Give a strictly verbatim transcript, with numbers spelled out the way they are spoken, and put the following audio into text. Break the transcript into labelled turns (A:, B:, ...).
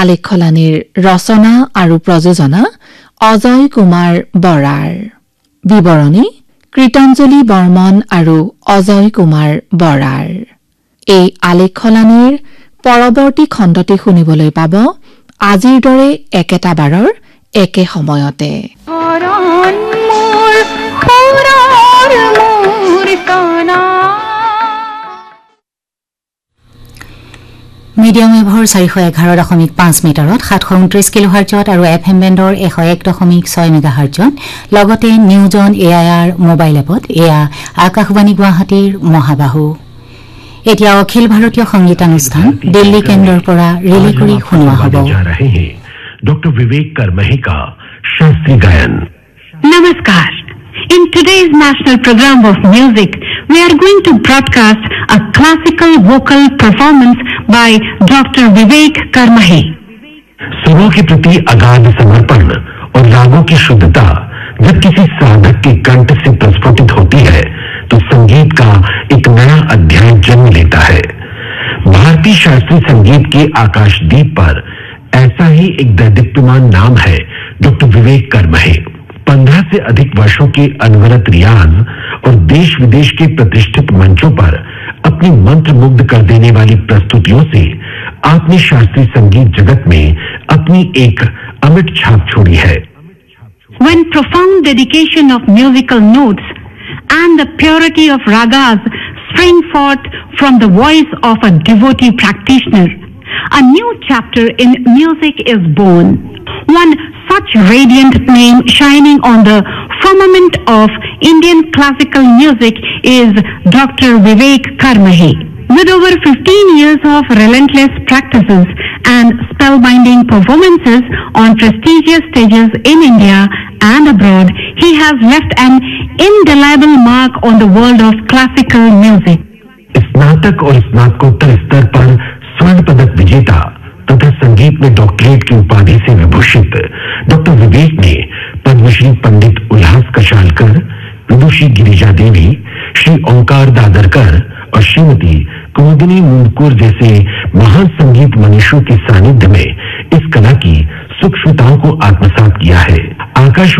A: আলেখলানিৰ ৰচনা আৰু প্ৰযোজনা অজয় কুমাৰ বৰাৰ। বিৱৰণী কৃতাঞ্জলি বৰ্মন আৰু অজয় কুমাৰ বৰাৰ। এই আলেখলানিৰ পৰৱৰ্তী খণ্ডটি শুনিবলৈ পাব আজিৰ দৰে একেটা বাৰৰ একে সময়তে।
B: মিডিয়াম ৱেভৰ চাৰিশ এঘাৰ দশমিক পাঁচ মিটাৰত সাতশ ঊনত্ৰিশ কিলো হাৰ্জত আৰু এফ এম বেণ্ডৰ এশ এক দশমিক ছয় মেগা হাৰ্জত লগতে news on A I R mobile এপত এয়া আকাশবাণী গুৱাহাটীৰ মহাবাহু। এতিয়া অখিল ভাৰতীয় সংগীতানুষ্ঠান দিল্লী কেন্দ্ৰৰ পৰা ৰিলে কৰি শুনোৱা হ'ব।
C: डॉक्टर विवेक करमही का शास्त्रीय गायन।
D: Namaskar. In today's national program of music, we are going to broadcast a classical vocal performance by Doctor Vivek Karmahi.
C: सुरों के प्रति अगाध समर्पण और रागों की शुद्धता जब किसी साधक के कंठ से प्रस्फुटित होती है तो संगीत का एक नया अध्याय जन्म लेता है। भारतीय शास्त्रीय संगीत के आकाशदीप पर ऐसा ही एक दैदीप्यमान नाम है डॉक्टर विवेक करमही। पंद्रह से अधिक वर्षों के अनवरत रियाज और देश विदेश के प्रतिष्ठित मंचों पर अपनी मंत्र मुग्ध कर देने वाली प्रस्तुतियों से आपने शास्त्रीय संगीत जगत में अपनी एक अमिट छाप छोड़ी है।
D: When profound dedication of musical notes and the purity of ragas spring forth from the voice of a devotee practitioner, a new chapter in music is born. One such radiant name shining on the firmament of Indian classical music is Doctor Vivek Karmahi. With over fifteen years of relentless practices and spellbinding performances on prestigious stages in India and abroad, he has left an indelible mark on the world of classical music.
C: स्नातक और स्नातकोत्तर स्तर पर स्वर्ण पदक विजेता तथा संगीत में डॉक्टरेट की उपाधि से विभूषित डॉक्टर विवेक ने पद्मश्री पंडित उल्लास कशालकर, विदुषी गिरिजा देवी, श्री ओंकार दादरकर और श्रीमती कुमुदिनी मुंडकुर जैसे महान संगीत मनीषियों के सानिध्य में इस कला की सूक्ष्मताओं को आत्मसात किया है। आकाशवाणी